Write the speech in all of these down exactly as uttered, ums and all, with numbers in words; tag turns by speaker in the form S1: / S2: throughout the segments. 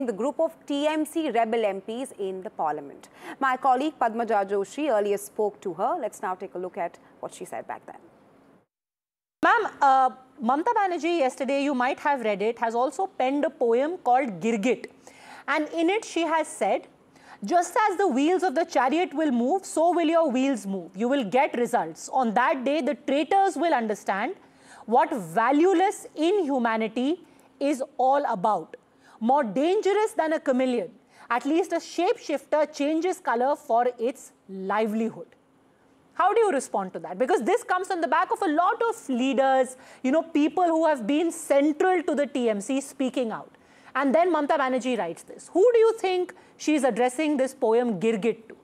S1: the group of T M C rebel M Ps in the parliament. My colleague Padmaja Joshi earlier spoke to her. Let's now take a look at what she said back then.
S2: Ma'am, uh, Mamata Banerjee yesterday, you might have read it, has also penned a poem called Girgit. And in it she has said, just as the wheels of the chariot will move, so will your wheels move. You will get results. On that day, the traitors will understand what valueless inhumanity is all about. More dangerous than a chameleon, at least a shapeshifter changes color for its livelihood. How do you respond to that? Because this comes on the back of a lot of leaders, you know, people who have been central to the T M C speaking out. And then Mamata Banerjee writes this. Who do you think she's addressing this poem Girgit to?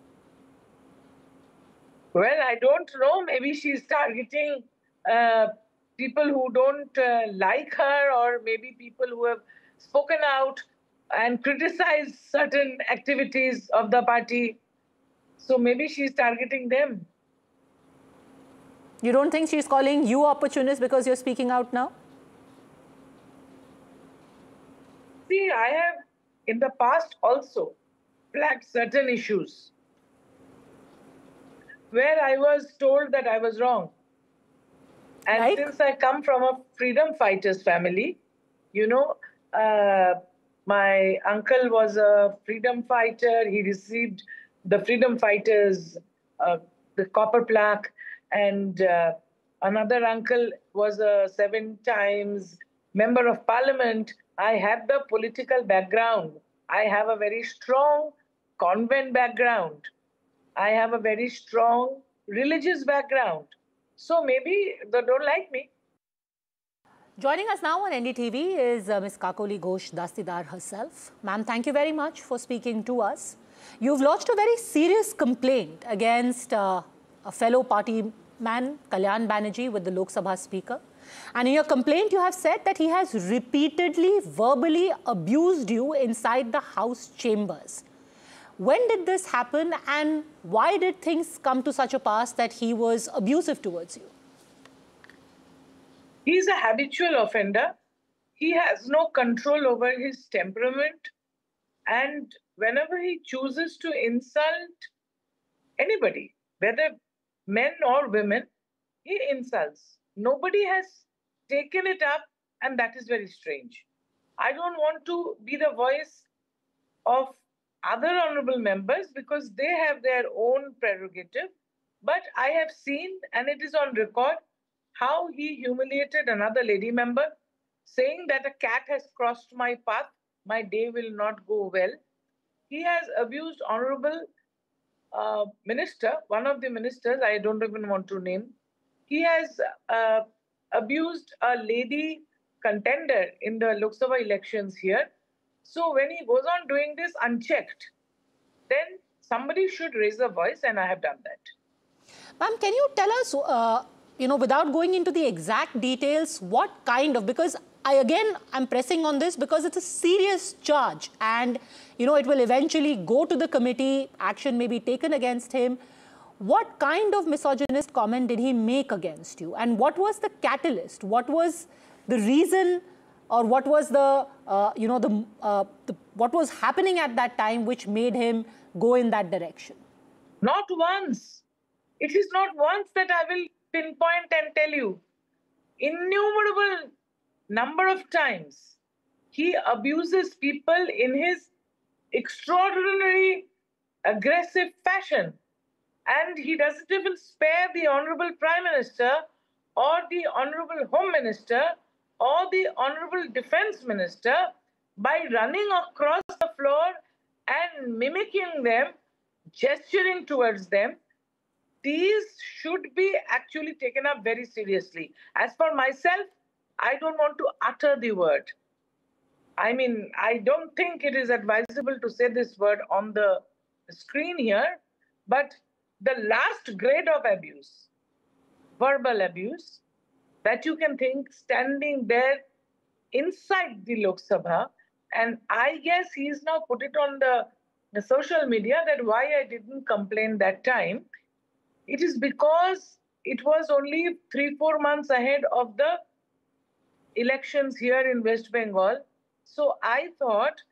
S3: Well, I don't know. Maybe she's targeting uh, people who don't uh, like her, or maybe people who have spoken out and criticized certain activities of the party. So maybe she's targeting them.
S2: You don't think she's calling you opportunist because you're speaking out now?
S3: See, I have in the past also flagged certain issues where I was told that I was wrong. And
S2: Like?
S3: since I come from a freedom fighters family, you know, uh, my uncle was a freedom fighter. He received the freedom fighters, uh, the copper plaque, and uh, another uncle was a seven times member of parliament. I have the political background. I have a very strong convent background. I have a very strong religious background. So maybe they don't like me.
S2: Joining us now on N D T V is uh, Miz Kakoli Ghosh Dastidar herself. Ma'am, thank you very much for speaking to us. You've lodged a very serious complaint against uh, a fellow party man, Kalyan Banerjee, with the Lok Sabha Speaker. And in your complaint, you have said that he has repeatedly verbally abused you inside the House chambers. When did this happen, and why did things come to such a pass that he was abusive towards you?
S3: He's a habitual offender. He has no control over his temperament. And whenever he chooses to insult anybody, whether men or women, he insults. Nobody has taken it up, and that is very strange. I don't want to be the voice of other honorable members because they have their own prerogative. But I have seen, and it is on record, how he humiliated another lady member, saying that a cat has crossed my path, my day will not go well. He has abused honorable uh, minister, one of the ministers, I don't even want to name. He has uh, abused a lady contender in the Lok Sabha elections here. So when he goes on doing this unchecked, then somebody should raise a voice, and I have done that.
S2: Ma'am, can you tell us, uh, you know, without going into the exact details, what kind of, because I again, I'm pressing on this because it's a serious charge and, you know, it will eventually go to the committee, action may be taken against him. What kind of misogynist comment did he make against you? And what was the catalyst? What was the reason, or what was the, uh, you know, the, uh, the, what was happening at that time which made him go in that direction?
S3: Not once. It is not once that I will pinpoint and tell you. Innumerable number of times he abuses people in his extraordinary aggressive fashion. And he doesn't even spare the Honorable Prime Minister or the Honorable Home Minister or the Honorable Defense Minister by running across the floor and mimicking them, gesturing towards them. These should be actually taken up very seriously. As for myself, I don't want to utter the word. I mean, I don't think it is advisable to say this word on the screen here, but the last grade of abuse, verbal abuse, that you can think standing there inside the Lok Sabha, and I guess he's now put it on the, the social media that why I didn't complain that time. It is because it was only three, four months ahead of the elections here in West Bengal. So I thought